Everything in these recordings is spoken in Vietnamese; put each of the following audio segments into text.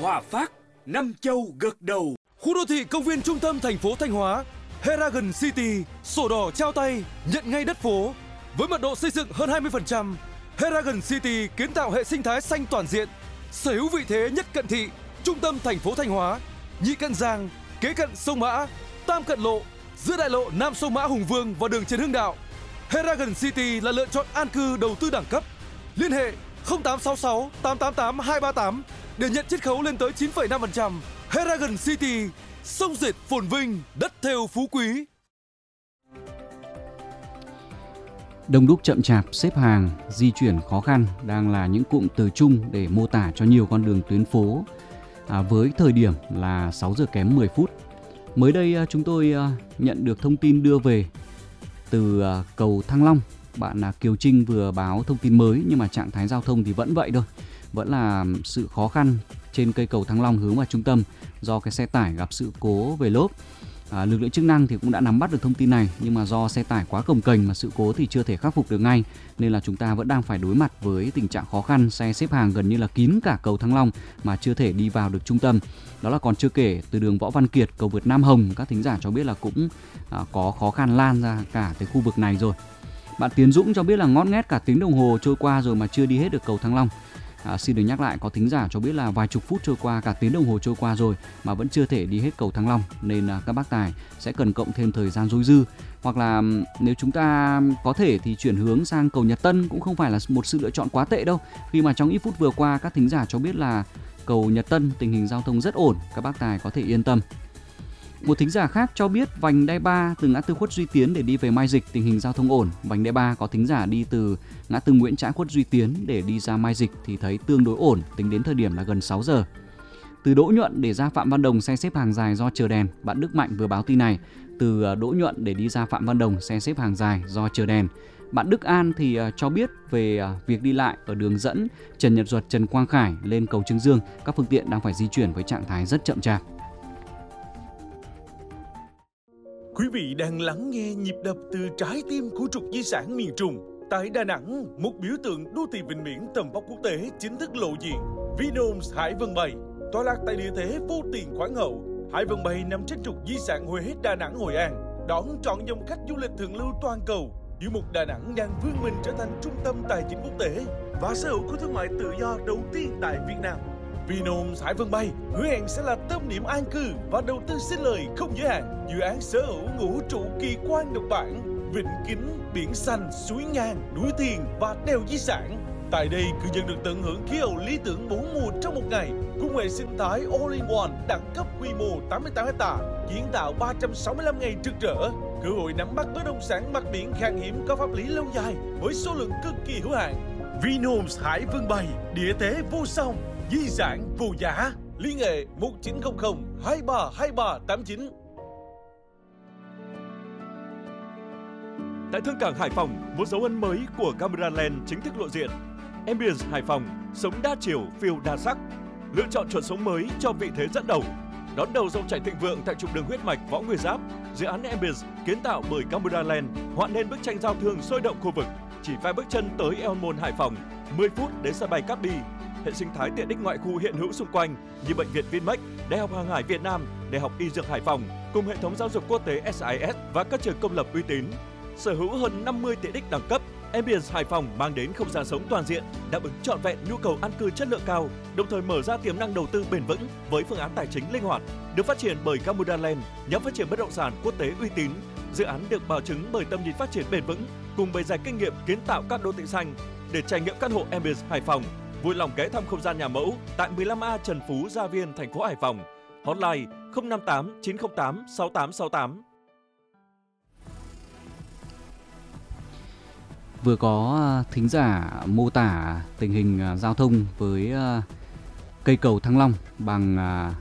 Hòa Phát, năm châu gật đầu. Khu đô thị công viên trung tâm thành phố Thanh Hóa, Heragon City, sổ đỏ trao tay, nhận ngay đất phố. Với mật độ xây dựng hơn 20%, Heragon City kiến tạo hệ sinh thái xanh toàn diện, sở hữu vị thế nhất cận thị, trung tâm thành phố Thanh Hóa, nhị cận Giang, kế cận sông Mã, tam cận lộ, giữa đại lộ Nam sông Mã Hùng Vương và đường Trần Hưng Đạo. Heragon City là lựa chọn an cư đầu tư đẳng cấp. Liên hệ 0866 888 238 để nhận chiết khấu lên tới 9,5%. Heragon City, sông dệt phồn vinh, đất thêu phú quý. Đông đúc chậm chạp, xếp hàng, di chuyển khó khăn đang là những cụm từ chung để mô tả cho nhiều con đường tuyến phố với thời điểm là 6 giờ kém 10 phút. Mới đây chúng tôi nhận được thông tin đưa về từ cầu Thăng Long. Bạn Kiều Trinh vừa báo thông tin mới nhưng mà trạng thái giao thông thì vẫn vậy thôi. Vẫn là sự khó khăn trên cây cầu Thăng Long hướng vào trung tâm do cái xe tải gặp sự cố về lốp. Lực lượng chức năng thì cũng đã nắm bắt được thông tin này, nhưng mà do xe tải quá cồng kềnh mà sự cố thì chưa thể khắc phục được ngay, nên là chúng ta vẫn đang phải đối mặt với tình trạng khó khăn, xe xếp hàng gần như là kín cả cầu Thăng Long mà chưa thể đi vào được trung tâm. Đó là còn chưa kể từ đường Võ Văn Kiệt, cầu vượt Nam Hồng, các thính giả cho biết là cũng có khó khăn lan ra cả tới khu vực này rồi. Bạn Tiến Dũng cho biết là ngót nghét cả tiếng đồng hồ trôi qua rồi mà chưa đi hết được cầu Thăng Long. Xin được nhắc lại, có thính giả cho biết là vài chục phút trôi qua, cả tiếng đồng hồ trôi qua rồi mà vẫn chưa thể đi hết cầu Thăng Long, nên các bác tài sẽ cần cộng thêm thời gian dôi dư. Hoặc là nếu chúng ta có thể thì chuyển hướng sang cầu Nhật Tân cũng không phải là một sự lựa chọn quá tệ đâu, khi mà trong ít phút vừa qua các thính giả cho biết là cầu Nhật Tân tình hình giao thông rất ổn, các bác tài có thể yên tâm. Một thính giả khác cho biết vành đai 3 từ ngã tư Khuất Duy Tiến để đi về Mai Dịch tình hình giao thông ổn. Vành đai 3 có thính giả đi từ ngã tư Nguyễn Trãi Khuất Duy Tiến để đi ra Mai Dịch thì thấy tương đối ổn, tính đến thời điểm là gần 6 giờ. Từ Đỗ Nhuận để ra Phạm Văn Đồng xe xếp hàng dài do chờ đèn. Bạn Đức Mạnh vừa báo tin này. Từ Đỗ Nhuận để đi ra Phạm Văn Đồng xe xếp hàng dài do chờ đèn. Bạn Đức An thì cho biết về việc đi lại ở đường dẫn Trần Nhật Duật, Trần Quang Khải lên cầu Trương Dương, các phương tiện đang phải di chuyển với trạng thái rất chậm chạp. Quý vị đang lắng nghe nhịp đập từ trái tim của trục di sản miền Trung. Tại Đà Nẵng, một biểu tượng đô thị vịnh biển tầm vóc quốc tế chính thức lộ diện. Vinhomes Hải Vân Bay, tọa lạc tại địa thế vô tiền khoáng hậu. Hải Vân Bay nằm trên trục di sản Huế, Đà Nẵng, Hội An, đón trọn dòng khách du lịch thượng lưu toàn cầu. Giữa một Đà Nẵng đang vươn mình trở thành trung tâm tài chính quốc tế và sở hữu khu thương mại tự do đầu tiên tại Việt Nam. Vinhomes Hải Vân Bay hứa hẹn sẽ là tâm điểm an cư và đầu tư sinh lời không giới hạn. Dự án sở hữu ngũ trụ kỳ quan độc bản, vịnh kính, biển xanh, suối ngang, núi thiền và đèo di sản. Tại đây, cư dân được tận hưởng khí hậu lý tưởng 4 mùa trong một ngày, cùng hệ sinh thái All-in-One đẳng cấp quy mô 88 ha, kiến tạo 365 ngày trực rỡ, cơ hội nắm bắt bất động sản mặt biển khan hiếm có pháp lý lâu dài với số lượng cực kỳ hữu hạn. Vinhomes Hải Vân Bay, địa thế vô song, di sản vô giá. Liên hệ 1900 232389. Tại Thương cảng Hải Phòng, một dấu ấn mới của Cameraland chính thức lộ diện. Ambience Hải Phòng, sống đa chiều, phiêu đa sắc. Lựa chọn chuẩn sống mới cho vị thế dẫn đầu. Đón đầu dòng chảy thịnh vượng tại trục đường huyết mạch Võ Nguyên Giáp, dự án Ambience kiến tạo bởi Cameraland họa nên bức tranh giao thương sôi động khu vực. Chỉ vài bước chân tới El Môn Hải Phòng, 10 phút đến sân bay Cát Bi. Hệ sinh thái tiện ích ngoại khu hiện hữu xung quanh như bệnh viện Vinmec, Đại học Hàng hải Việt Nam, Đại học Y Dược Hải Phòng cùng hệ thống giáo dục quốc tế SIS và các trường công lập uy tín. Sở hữu hơn 50 tiện ích đẳng cấp, Ambience Hải Phòng mang đến không gian sống toàn diện, đáp ứng trọn vẹn nhu cầu an cư chất lượng cao, đồng thời mở ra tiềm năng đầu tư bền vững với phương án tài chính linh hoạt. Được phát triển bởi Cameraland, nhóm phát triển bất động sản quốc tế uy tín. Dự án được bảo chứng bởi tầm nhìn phát triển bền vững cùng bề dày kinh nghiệm kiến tạo các đô thị xanh. Để trải nghiệm căn hộ Ambience Hải Phòng, vui lòng ghé thăm không gian nhà mẫu tại 15A Trần Phú, Gia Viên, thành phố Hải Phòng. Hotline 058 908 6868. Vừa có thính giả mô tả tình hình giao thông với cây cầu Thăng Long bằng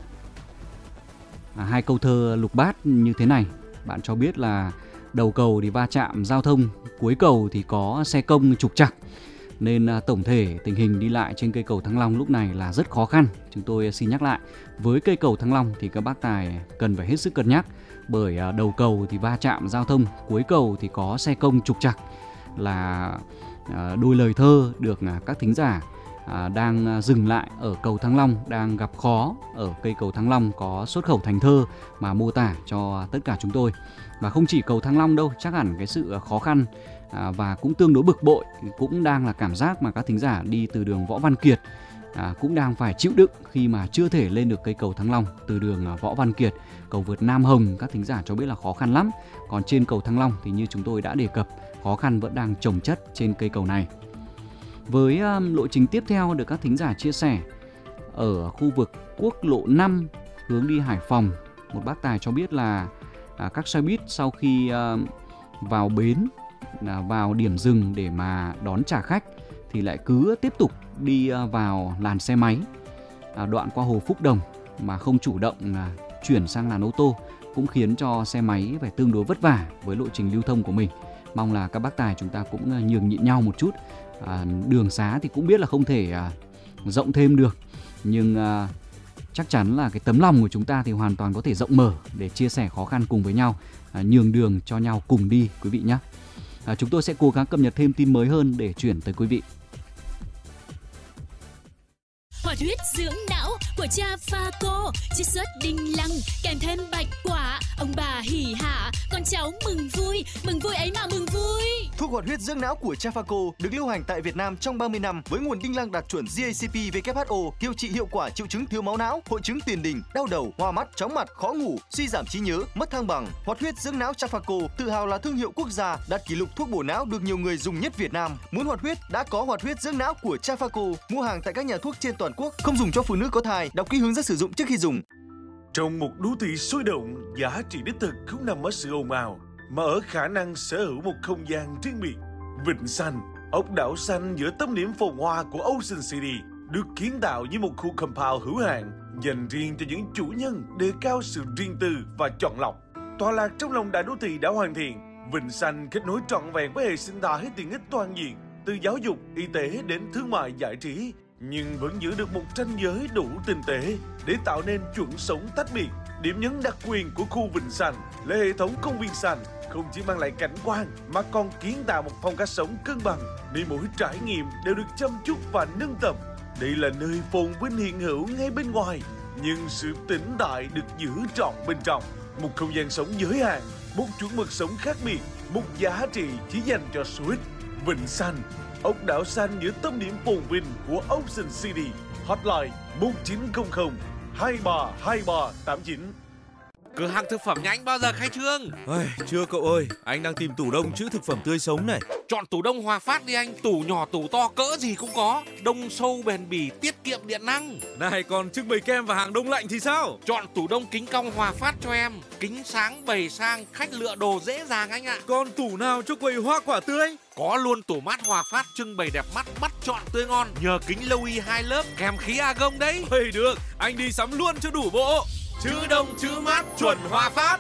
hai câu thơ lục bát như thế này. Bạn cho biết là đầu cầu thì va chạm giao thông, cuối cầu thì có xe công trục trặc, nên tổng thể tình hình đi lại trên cây cầu Thăng Long lúc này là rất khó khăn. Chúng tôi xin nhắc lại, với cây cầu Thăng Long thì các bác tài cần phải hết sức cân nhắc, bởi đầu cầu thì va chạm giao thông, cuối cầu thì có xe công trục trặc, là đôi lời thơ được các thính giả đang dừng lại ở cầu Thăng Long, đang gặp khó ở cây cầu Thăng Long, có xuất khẩu thành thơ mà mô tả cho tất cả chúng tôi. Và không chỉ cầu Thăng Long đâu, chắc hẳn cái sự khó khăn và cũng tương đối bực bội cũng đang là cảm giác mà các thính giả đi từ đường Võ Văn Kiệt cũng đang phải chịu đựng khi mà chưa thể lên được cây cầu Thăng Long từ đường Võ Văn Kiệt. Cầu vượt Nam Hồng các thính giả cho biết là khó khăn lắm. Còn trên cầu Thăng Long thì như chúng tôi đã đề cập, khó khăn vẫn đang chồng chất trên cây cầu này. Với lộ trình tiếp theo được các thính giả chia sẻ ở khu vực quốc lộ 5 hướng đi Hải Phòng, một bác tài cho biết là các xe buýt sau khi vào bến, vào điểm dừng để mà đón trả khách thì lại cứ tiếp tục đi vào làn xe máy đoạn qua Hồ Phúc Đồng mà không chủ động chuyển sang làn ô tô, cũng khiến cho xe máy phải tương đối vất vả với lộ trình lưu thông của mình. Mong là các bác tài chúng ta cũng nhường nhịn nhau một chút. Đường xá thì cũng biết là không thể rộng thêm được, nhưng chắc chắn là cái tấm lòng của chúng ta thì hoàn toàn có thể rộng mở để chia sẻ khó khăn cùng với nhau, nhường đường cho nhau cùng đi quý vị nhé. Chúng tôi sẽ cố gắng cập nhật thêm tin mới hơn để chuyển tới quý vị. Hoạt huyết dưỡng não của cha Phaco, chiết xuất đinh lăng kèm thêm bạch quả, ông bà hỉ hả, con cháu mừng vui ấy mà mừng vui. Thuốc hoạt huyết dưỡng não của cha Phaco được lưu hành tại Việt Nam trong 30 năm với nguồn đinh lăng đạt chuẩn GACP/WHO, điều trị hiệu quả triệu chứng thiếu máu não, hội chứng tiền đình, đau đầu, hoa mắt, chóng mặt, khó ngủ, suy giảm trí nhớ, mất thăng bằng. Hoạt huyết dưỡng não cha Phaco tự hào là thương hiệu quốc gia, đạt kỷ lục thuốc bổ não được nhiều người dùng nhất Việt Nam. Muốn hoạt huyết đã có hoạt huyết dưỡng não của cha Phaco, mua hàng tại các nhà thuốc trên toàn quốc, không dùng cho phụ nữ có thai, đọc kỹ hướng dẫn sử dụng trước khi dùng. Trong một đô thị sôi động, giá trị đích thực không nằm ở sự ồn ào, mà ở khả năng sở hữu một không gian riêng biệt. Vịnh Xanh, ốc đảo xanh giữa tâm điểm phồn hoa của Ocean City, được kiến tạo như một khu compound hữu hạn dành riêng cho những chủ nhân đề cao sự riêng tư và chọn lọc. Tọa lạc trong lòng đại đô thị đã hoàn thiện, Vịnh Xanh kết nối trọn vẹn với hệ sinh thái tiện ích toàn diện, từ giáo dục, y tế đến thương mại giải trí, nhưng vẫn giữ được một ranh giới đủ tinh tế để tạo nên chuẩn sống tách biệt. Điểm nhấn đặc quyền của khu Vịnh Xanh là hệ thống công viên xanh không chỉ mang lại cảnh quan mà còn kiến tạo một phong cách sống cân bằng, để mỗi trải nghiệm đều được chăm chút và nâng tầm. Đây là nơi phồn vinh hiện hữu ngay bên ngoài, nhưng sự tĩnh tại được giữ trọn bên trong. Một không gian sống giới hạn, một chuẩn mực sống khác biệt, một giá trị chỉ dành cho số ít. Vịnh Xanh, ốc đảo xanh giữa tâm điểm phồn vinh của Ocean City. Hotline 1900 232389. Cửa hàng thực phẩm nhà anh bao giờ khai trương? Chưa cậu ơi, anh đang tìm tủ đông trữ thực phẩm tươi sống này. Chọn tủ đông Hòa Phát đi anh, tủ nhỏ tủ to cỡ gì cũng có, đông sâu bền bỉ, tiết kiệm điện năng. Này còn trưng bày kem và hàng đông lạnh thì sao? Chọn tủ đông kính cong Hòa Phát cho em, kính sáng bày sang, khách lựa đồ dễ dàng anh ạ. Còn tủ nào cho quầy hoa quả tươi? Có luôn tủ mát Hòa Phát trưng bày đẹp mắt, bắt chọn tươi ngon, nhờ kính lâu y 2 lớp kèm khí argon đấy. Được, anh đi sắm luôn cho đủ bộ. Chữ đông chữ mát chuẩn Hòa Phát.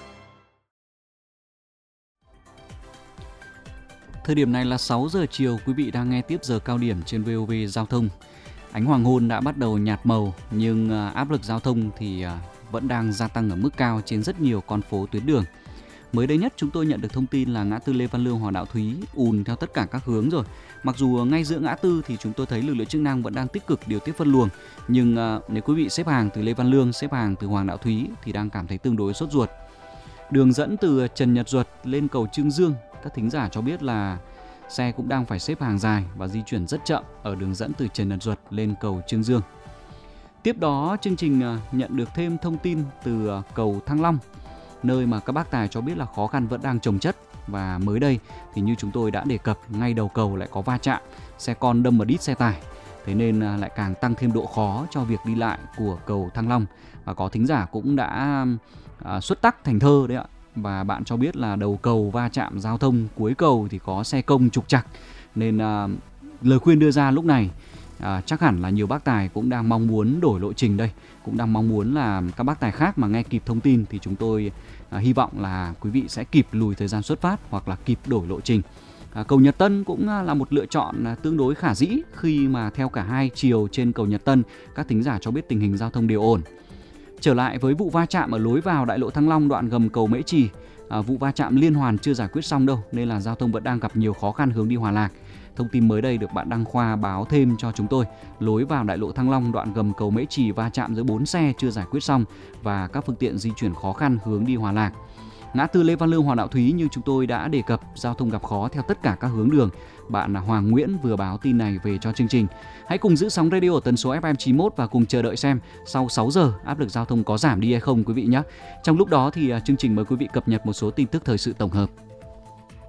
Thời điểm này là 6 giờ chiều, quý vị đang nghe tiếp giờ cao điểm trên VOV Giao thông. Ánh hoàng hôn đã bắt đầu nhạt màu, nhưng áp lực giao thông thì vẫn đang gia tăng ở mức cao trên rất nhiều con phố tuyến đường. Mới đây nhất chúng tôi nhận được thông tin là ngã tư Lê Văn Lương Hoàng Đạo Thúy ùn theo tất cả các hướng rồi. Mặc dù ngay giữa ngã tư thì chúng tôi thấy lực lượng chức năng vẫn đang tích cực điều tiết phân luồng, nhưng nếu quý vị xếp hàng từ Lê Văn Lương, xếp hàng từ Hoàng Đạo Thúy thì đang cảm thấy tương đối sốt ruột. Đường dẫn từ Trần Nhật Duật lên cầu Chương Dương, các thính giả cho biết là xe cũng đang phải xếp hàng dài và di chuyển rất chậm ở đường dẫn từ Trần Nhật Duật lên cầu Chương Dương. Tiếp đó chương trình nhận được thêm thông tin từ cầu Thăng Long, nơi mà các bác tài cho biết là khó khăn vẫn đang chồng chất. Và mới đây thì như chúng tôi đã đề cập, ngay đầu cầu lại có va chạm, xe con đâm vào đít xe tải, thế nên lại càng tăng thêm độ khó cho việc đi lại của cầu Thăng Long. Và có thính giả cũng đã xuất tắc thành thơ đấy ạ. Và bạn cho biết là đầu cầu va chạm giao thông, cuối cầu thì có xe công trục trặc. Nên lời khuyên đưa ra lúc này chắc hẳn là nhiều bác tài cũng đang mong muốn đổi lộ trình đây, cũng đang mong muốn là các bác tài khác mà nghe kịp thông tin thì chúng tôi hy vọng là quý vị sẽ kịp lùi thời gian xuất phát hoặc là kịp đổi lộ trình. Cầu Nhật Tân cũng là một lựa chọn tương đối khả dĩ khi mà theo cả hai chiều trên cầu Nhật Tân, các thính giả cho biết tình hình giao thông đều ổn. Trở lại với vụ va chạm ở lối vào đại lộ Thăng Long đoạn gầm cầu Mễ Trì, vụ va chạm liên hoàn chưa giải quyết xong đâu nên là giao thông vẫn đang gặp nhiều khó khăn hướng đi Hòa Lạc. Thông tin mới đây được bạn Đăng Khoa báo thêm cho chúng tôi. Lối vào đại lộ Thăng Long đoạn gầm cầu Mễ Trì va chạm giữa 4 xe chưa giải quyết xong và các phương tiện di chuyển khó khăn hướng đi Hòa Lạc. Ngã tư Lê Văn Lương, Hoàng Đạo Thúy như chúng tôi đã đề cập, giao thông gặp khó theo tất cả các hướng đường. Bạn Hoàng Nguyễn vừa báo tin này về cho chương trình. Hãy cùng giữ sóng radio ở tần số FM 91 và cùng chờ đợi xem sau 6 giờ áp lực giao thông có giảm đi hay không quý vị nhé. Trong lúc đó thì chương trình mời quý vị cập nhật một số tin tức thời sự tổng hợp.